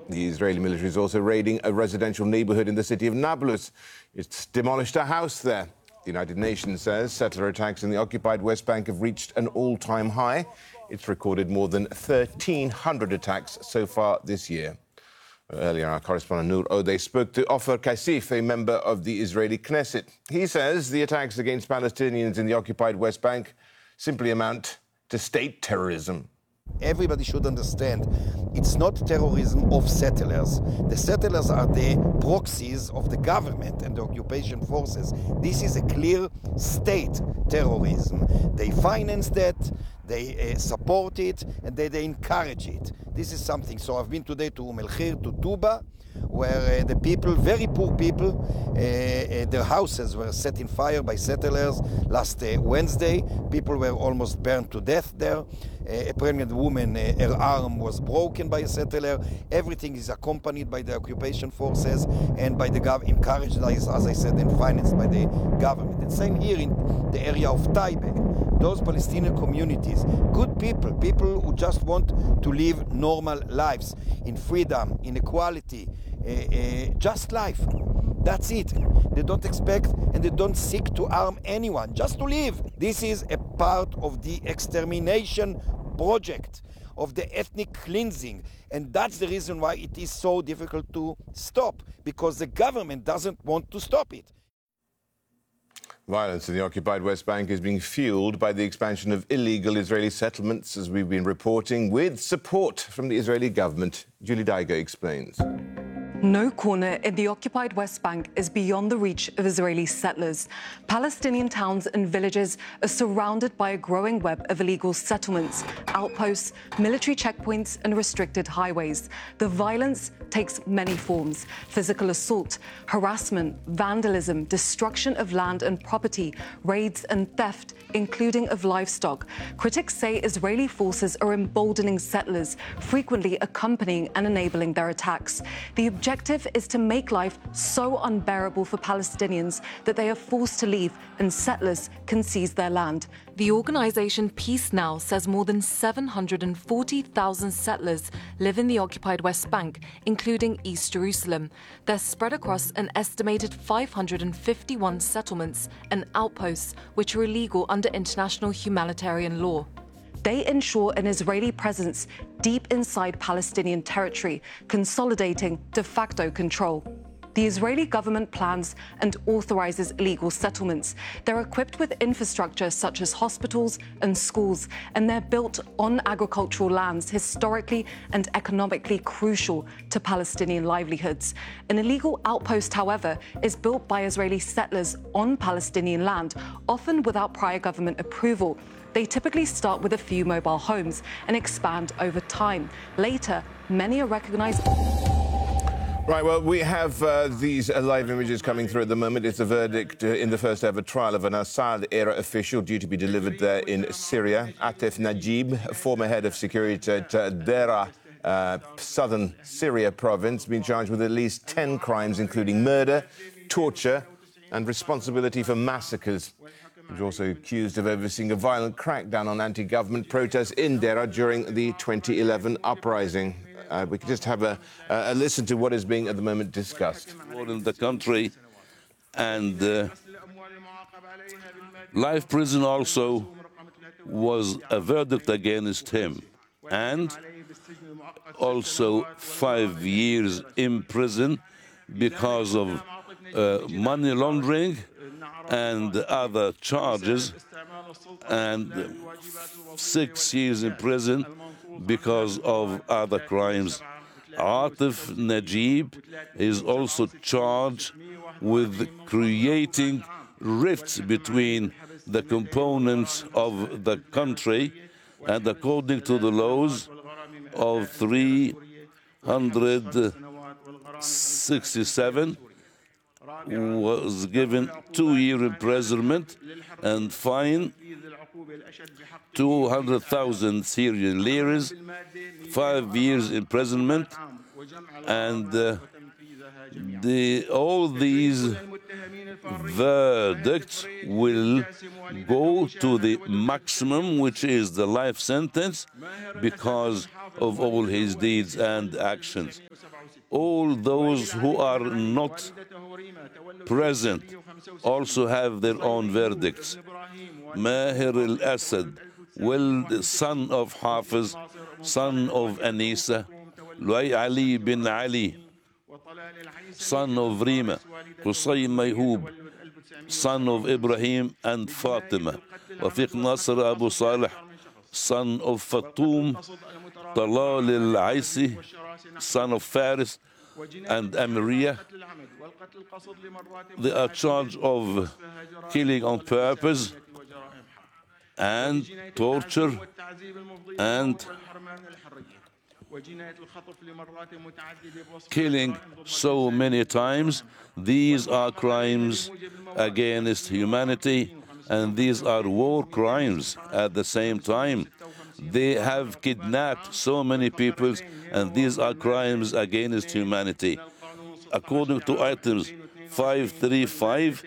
The Israeli military is also raiding a residential neighborhood in the city of Nablus. It's demolished a house there. The United Nations says settler attacks in the occupied West Bank have reached an all-time high. It's recorded more than 1,300 attacks so far this year. Earlier, our correspondent Noor Odeh spoke to Ofer Kassif, a member of the Israeli Knesset. He says the attacks against Palestinians in the occupied West Bank simply amount to state terrorism. Everybody should understand it's not terrorism of settlers. The settlers are the proxies of the government and the occupation forces. This is a clear state terrorism. They finance that, they support it, and they encourage it. This is something. So I've been today to Melchir, to Tuba, where the people, very poor people, their houses were set in fire by settlers last Wednesday. People were almost burned to death there. A pregnant woman, her arm was broken by a settler. Everything is accompanied by the occupation forces and by the government, encouraged, as I said, and financed by the government. And same here in the area of Taibe. Those Palestinian communities, good people, people who just want to live normal lives in freedom, in equality, just life. That's it. They don't expect and they don't seek to harm anyone, just to live. This is a part of the extermination project, of the ethnic cleansing. And that's the reason why it is so difficult to stop, because the government doesn't want to stop it. Violence in the occupied West Bank is being fueled by the expansion of illegal Israeli settlements, as we've been reporting, with support from the Israeli government. Julie Daiger explains. No corner in the occupied West Bank is beyond the reach of Israeli settlers. Palestinian towns and villages are surrounded by a growing web of illegal settlements, outposts, military checkpoints and restricted highways. The violence takes many forms: physical assault, harassment, vandalism, destruction of land and property, raids and theft, including of livestock. Critics say Israeli forces are emboldening settlers, frequently accompanying and enabling their attacks. The objective is to make life so unbearable for Palestinians that they are forced to leave and settlers can seize their land. The organisation Peace Now says more than 740,000 settlers live in the occupied West Bank, including East Jerusalem. They're spread across an estimated 551 settlements and outposts, which are illegal under international humanitarian law. They ensure an Israeli presence deep inside Palestinian territory, consolidating de facto control. The Israeli government plans and authorizes illegal settlements. They're equipped with infrastructure such as hospitals and schools, and they're built on agricultural lands historically and economically crucial to Palestinian livelihoods. An illegal outpost, however, is built by Israeli settlers on Palestinian land, often without prior government approval. They typically start with a few mobile homes and expand over time. Later, many are recognized. Right, well, we have these live images coming through at the moment. It's a verdict in the first ever trial of an Assad-era official due to be delivered there in Syria. Atef Najib, former head of security at Deraa, southern Syria province, been charged with at least 10 crimes, including murder, torture, and responsibility for massacres. He's also accused of overseeing a violent crackdown on anti-government protests in Deraa during the 2011 uprising. We can just have a listen to what is being at the moment discussed. In the country, and life prison also was a verdict against him, and also 5 years in prison because of money laundering and other charges, and 6 years in prison because of other crimes. Atef Najib is also charged with creating rifts between the components of the country, and according to the laws of 367, was given 2 year imprisonment and fine 200,000 Syrian liras, 5 years imprisonment, and all these verdicts will go to the maximum, which is the life sentence, because of all his deeds and actions. all those who are not present also have their own verdicts. Maher al-Assad, the son of Hafiz, son of Anisa, Luay Ali bin Ali, son of Rima, Qusay Mayhoob, son of Ibrahim and Fatima, Wafiq Nasr Abu Salih, son of Fatum, Talal al-Aisi, son of Faris and Amiriya. They are charged of killing on purpose and torture and killing so many times. These are crimes against humanity, and these are war crimes at the same time. They have kidnapped so many people, and these are crimes against humanity. According to items 535,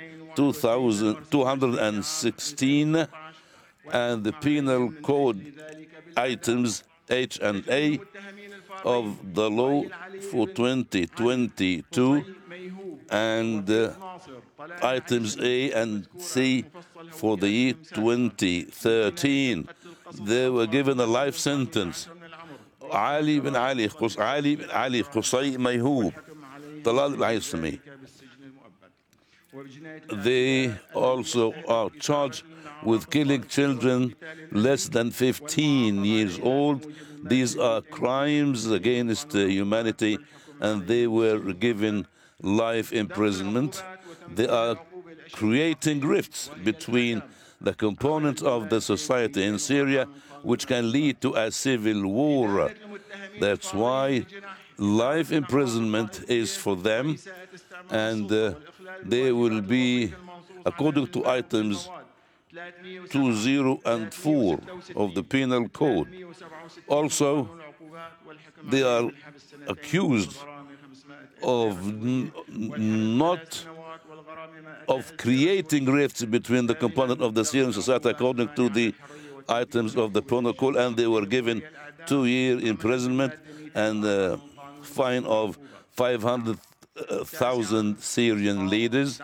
216, and the Penal Code items H and A of the law for 2022, and items A and C for the year 2013. They were given a life sentence. Ali bin Ali, Qusay Mayhoob, Talal al-Aisami. They also are charged with killing children less than 15 years old. These are crimes against humanity, and they were given life imprisonment. They are creating rifts between the components of the society in Syria, which can lead to a civil war. That's why life imprisonment is for them, and they will be, according to items 20 and 4 of the Penal Code. Also, they are accused of creating rifts between the component of the Syrian society according to the items of the Penal Code, and they were given 2-year imprisonment and a fine of 500,000 Syrian liras,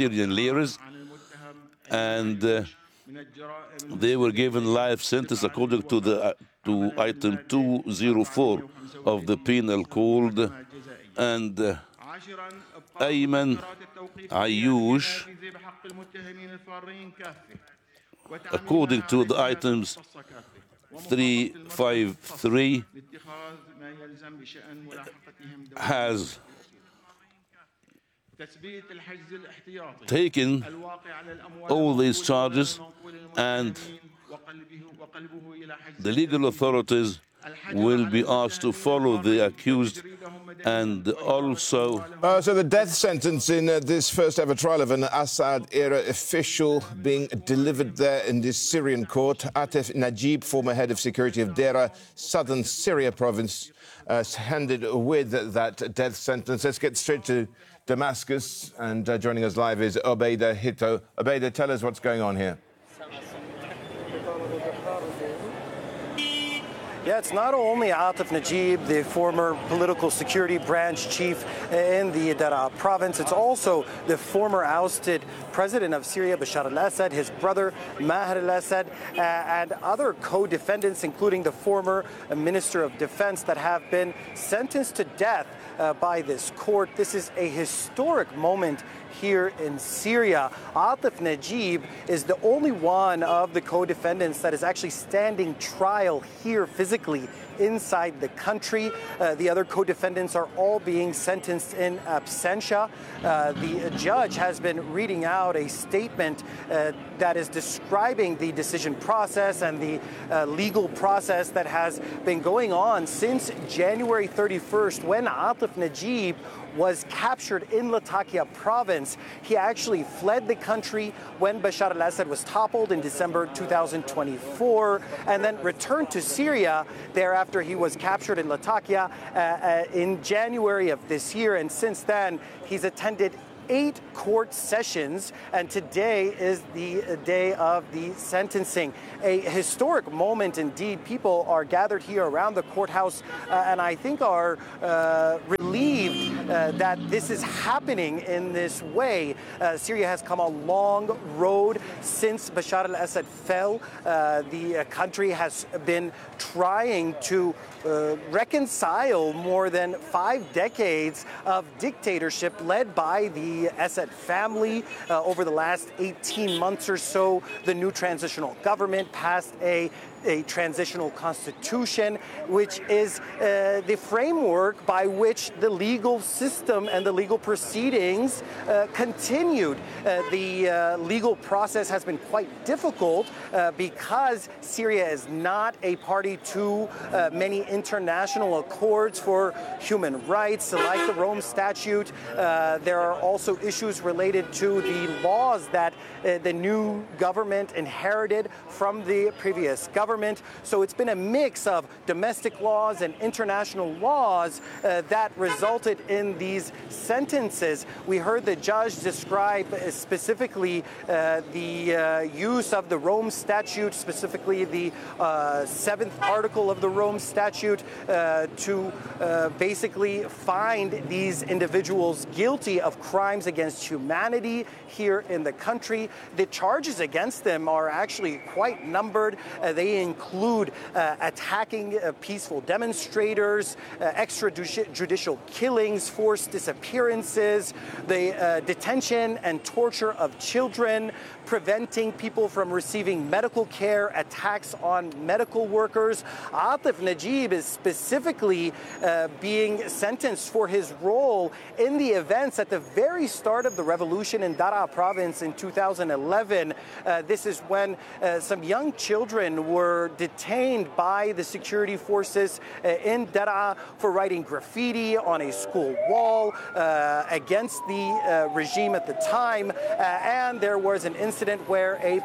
and they were given life sentence according to item 204 of the Penal Code. And Ayman Ayush, according to the items 353, has taken all these charges, and the legal authorities will be asked to follow the accused, and also... So the death sentence in this first ever trial of an Assad-era official being delivered there in this Syrian court. Atef Najib, former head of security of Deraa, southern Syria province, handed with that death sentence. Let's get straight to Damascus, and joining us live is Obeida Hito. Obeida, tell us what's going on here. Yeah, it's not only Atef Najib, the former political security branch chief in the Deraa province, it's also the former ousted president of Syria, Bashar al-Assad, his brother, Maher al-Assad, and other co-defendants, including the former Minister of Defense, that have been sentenced to death by this court. This is a historic moment here in Syria. Atef Najib is the only one of the co-defendants that is actually standing trial here physically inside the country. The other co-defendants are all being sentenced in absentia. The judge has been reading out a statement that is describing the decision process and the legal process that has been going on since January 31st, when Atef Najib was captured in Latakia province. He actually fled the country when Bashar al-Assad was toppled in December 2024, and then returned to Syria. Thereafter, he was captured in Latakia in January of this year, and since then, he's attended 8 court sessions, and today is the day of the sentencing. A historic moment indeed. People are gathered here around the courthouse and I think are relieved that this is happening in this way. Syria has come a long road since Bashar al-Assad fell. The country has been trying to reconcile more than 5 decades of dictatorship led by the Assad family. Over the last 18 months or so, the new transitional government passed a transitional constitution, which is the framework by which the legal system and the legal proceedings continued. The legal process has been quite difficult because Syria is not a party to many international accords for human rights, like the Rome Statute. There are also issues related to the laws that the new government inherited from the previous government. So it's been a mix of domestic laws and international laws that resulted in these sentences. We heard the judge describe specifically the use of the Rome Statute, specifically the 7th article of the Rome Statute, to basically find these individuals guilty of crimes against humanity here in the country. The charges against them are actually quite numbered. They include attacking peaceful demonstrators, extrajudicial killings, forced disappearances, the detention and torture of children, preventing people from receiving medical care, attacks on medical workers. Atif Najib is specifically being sentenced for his role in the events at the very start of the revolution in Daraa province in 2011. This is when some young children were detained by the security forces in Daraa for writing graffiti on a school wall against the regime at the time. And there was an incident where a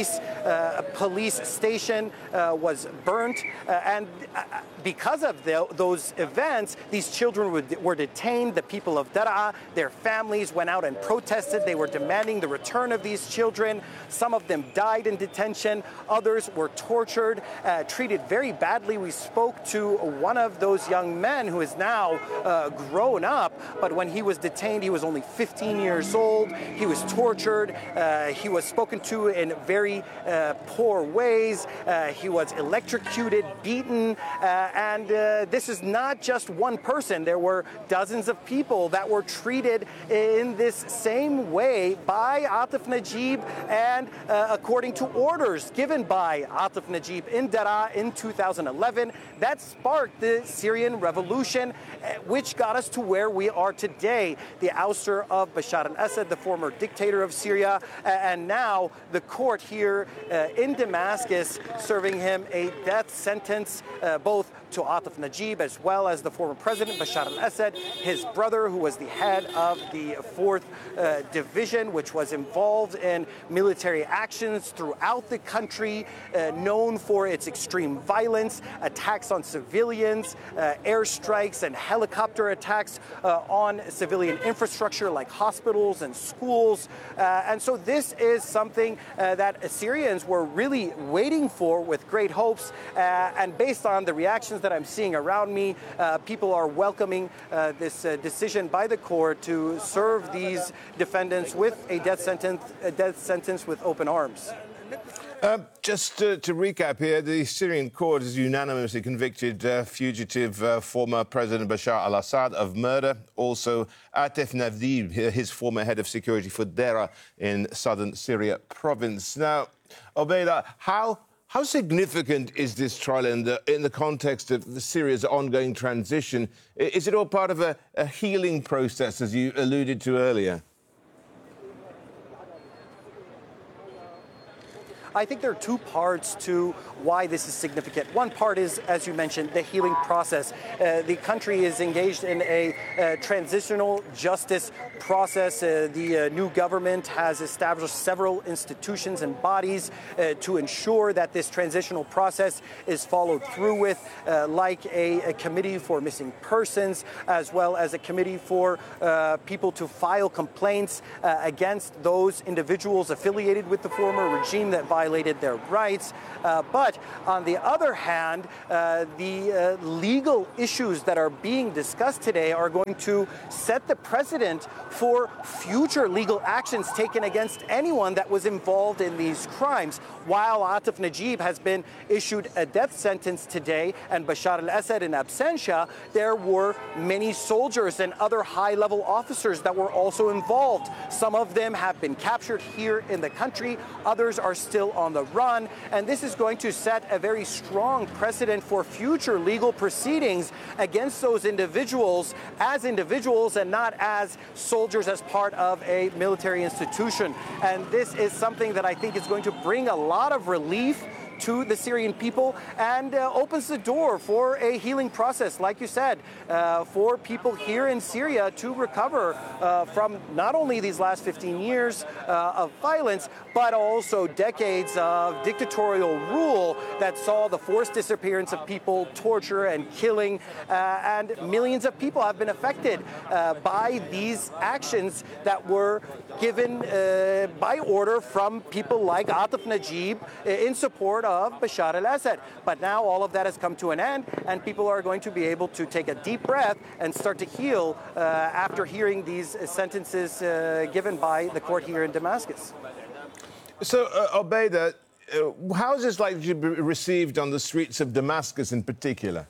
police station was burnt. And because of those events, these children were detained. The people of Daraa, their families went out and protested. They were demanding the return of these children. Some of them died in detention. Others were tortured, treated very badly. We spoke to one of those young men who is now grown up, but when he was detained, he was only 15 years old. He was tortured. He was spoken to in very poor ways. He was electrocuted, beaten, and this is not just one person. There were dozens of people that were treated in this same way by Atif Najib and according to orders given by Atif Najib in Daraa in 2011. That sparked the Syrian revolution, which got us to where we are today. The ouster of Bashar al-Assad, the former dictator of Syria, and now the court here in Damascus serving him a death sentence, both to Atif Najib as well as the former president Bashar al-Assad, his brother, who was the head of the 4th Division, which was involved in military actions throughout the country, known for its extreme violence, attacks on civilians, airstrikes and helicopter attacks on civilian infrastructure like hospitals and schools. And so this is something that Syrians were really waiting for with great hopes. And based on the reactions that I'm seeing around me, people are welcoming this decision by the court to serve these defendants with a death sentence with open arms. Just to recap here, the Syrian court has unanimously convicted fugitive former President Bashar al-Assad of murder. Also, Atif Najib, his former head of security for Daraa in southern Syria province. Now, Obeida, how significant is this trial in the context of Syria's ongoing transition? Is it all part of a healing process, as you alluded to earlier? I think there are two parts to why this is significant. One part is, as you mentioned, the healing process. The country is engaged in a transitional justice process. The new government has established several institutions and bodies to ensure that this transitional process is followed through with, like a committee for missing persons, as well as a committee for people to file complaints against those individuals affiliated with the former regime that violated their rights. But on the other hand, the legal issues that are being discussed today are going to set the precedent for future legal actions taken against anyone that was involved in these crimes. While Atif Najib has been issued a death sentence today and Bashar al-Assad in absentia, there were many soldiers and other high-level officers that were also involved. Some of them have been captured here in the country, others are still on the run, and this is going to set a very strong precedent for future legal proceedings against those individuals and not as soldiers as part of a military institution. And this is something that I think is going to bring a lot of relief to the Syrian people and opens the door for a healing process, like you said, for people here in Syria to recover from not only these last 15 years of violence, but also decades of dictatorial rule that saw the forced disappearance of people, torture and killing, and millions of people have been affected by these actions that were given by order from people like Atif Najib in support of Bashar al-Assad. But now all of that has come to an end, and people are going to be able to take a deep breath and start to heal after hearing these sentences given by the court here in Damascus. So, Obaida, how is this likely to be received on the streets of Damascus in particular?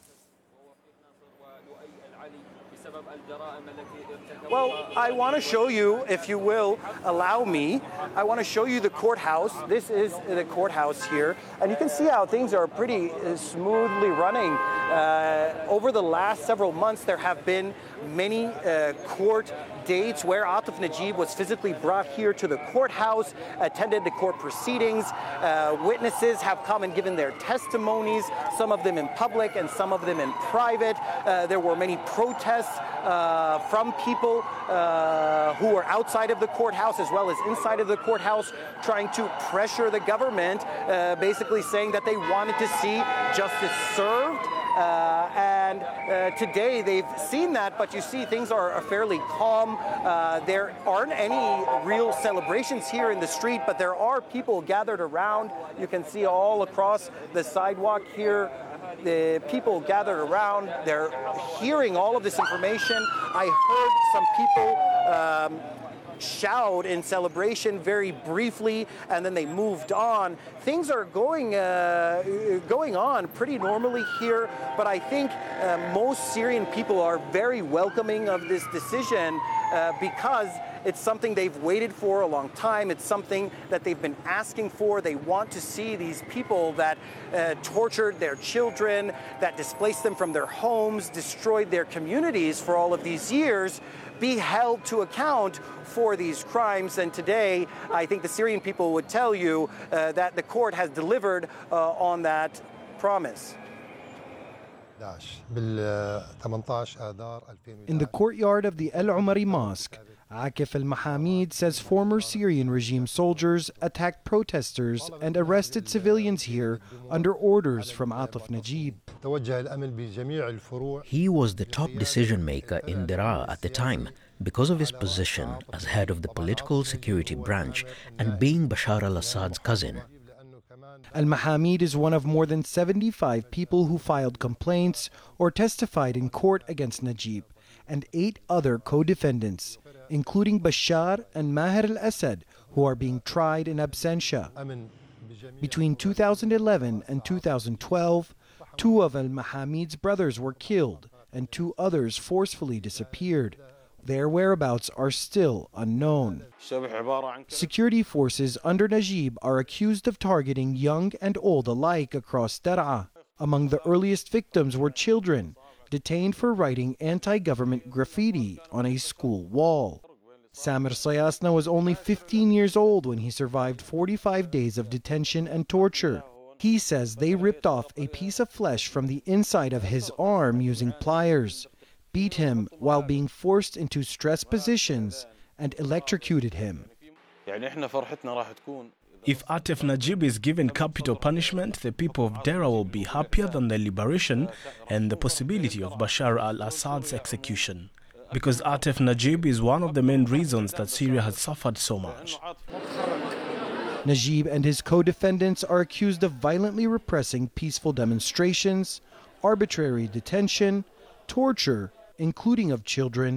Well, I want to show you, if you will, allow me, I want to show you the courthouse. This is the courthouse here, and you can see how things are pretty smoothly running. Over the last several months, there have been many court dates where Atif Najib was physically brought here to the courthouse, attended the court proceedings. Witnesses have come and given their testimonies, some of them in public and some of them in private. There were many protests from people who are outside of the courthouse as well as inside of the courthouse, trying to pressure the government, basically saying that they wanted to see justice served. And today they've seen that, but you see things are fairly calm. There aren't any real celebrations here in the street, but there are people gathered around. You can see all across the sidewalk here, the people gathered around. They're hearing all of this information. I heard some people shout in celebration very briefly, and then they moved on. Things are going on pretty normally here, but I think most Syrian people are very welcoming of this decision because it's something they've waited for a long time. It's something that they've been asking for. They want to see these people that tortured their children, that displaced them from their homes, destroyed their communities for all of these years, be held to account for these crimes. And today, I think the Syrian people would tell you that the court has delivered on that promise. In the courtyard of the El Umari Mosque, Akif al-Mahamid says former Syrian regime soldiers attacked protesters and arrested civilians here under orders from Atif Najib. He was the top decision maker in Daraa at the time because of his position as head of the political security branch and being Bashar al-Assad's cousin. Al-Mahamid is one of more than 75 people who filed complaints or testified in court against Najib and 8 other co-defendants, including Bashar and Maher al-Assad, who are being tried in absentia. Between 2011 and 2012, 2 of al-Mahamid's brothers were killed and 2 others forcefully disappeared. Their whereabouts are still unknown. Security forces under Najib are accused of targeting young and old alike across Daraa. Among the earliest victims were children, detained for writing anti-government graffiti on a school wall. Samer Sayasna was only 15 years old when he survived 45 days of detention and torture. He says they ripped off a piece of flesh from the inside of his arm using pliers, beat him while being forced into stress positions, and electrocuted him. If Atef Najib is given capital punishment, the people of Deraa will be happier than the liberation and the possibility of Bashar al-Assad's execution. Because Atef Najib is one of the main reasons that Syria has suffered so much. Najib and his co-defendants are accused of violently repressing peaceful demonstrations, arbitrary detention, torture, including of children,